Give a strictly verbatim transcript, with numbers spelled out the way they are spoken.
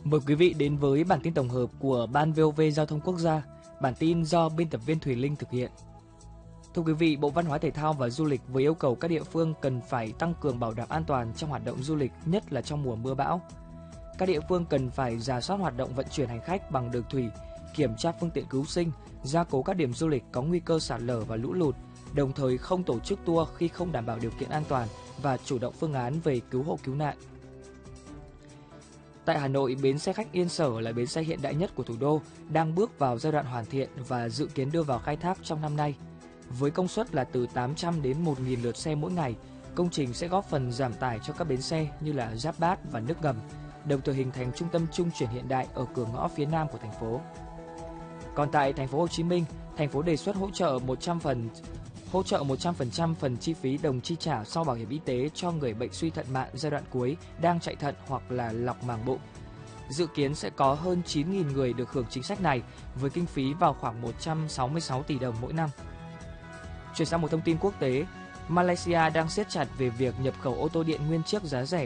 Mời quý vị đến với bản tin tổng hợp của Ban vê o vê Giao thông Quốc gia. Bản tin do biên tập viên Thùy Linh thực hiện. Thưa quý vị, Bộ Văn hóa Thể thao và Du lịch với yêu cầu các địa phương cần phải tăng cường bảo đảm an toàn trong hoạt động du lịch, nhất là trong mùa mưa bão. Các địa phương cần phải rà soát hoạt động vận chuyển hành khách bằng đường thủy, kiểm tra phương tiện cứu sinh, gia cố các điểm du lịch có nguy cơ sạt lở và lũ lụt, đồng thời không tổ chức tour khi không đảm bảo điều kiện an toàn và chủ động phương án về cứu hộ cứu nạn. Tại Hà Nội, bến xe khách Yên Sở là bến xe hiện đại nhất của thủ đô, đang bước vào giai đoạn hoàn thiện và dự kiến đưa vào khai thác trong năm nay. Với công suất là từ tám trăm đến một nghìn lượt xe mỗi ngày, công trình sẽ góp phần giảm tải cho các bến xe như là Giáp Bát và Nước Ngầm, đồng thời hình thành trung tâm trung chuyển hiện đại ở cửa ngõ phía nam của thành phố. Còn tại thành phố Hồ Chí Minh, thành phố đề xuất hỗ trợ một trăm phần hỗ trợ một trăm phần trăm phần chi phí đồng chi trả sau bảo hiểm y tế cho người bệnh suy thận mạn giai đoạn cuối đang chạy thận hoặc là lọc màng bụng. Dự kiến sẽ có hơn chín nghìn người được hưởng chính sách này với kinh phí vào khoảng một trăm sáu mươi sáu tỷ đồng mỗi năm. Chuyển sang một thông tin quốc tế, Malaysia đang siết chặt về việc nhập khẩu ô tô điện nguyên chiếc giá rẻ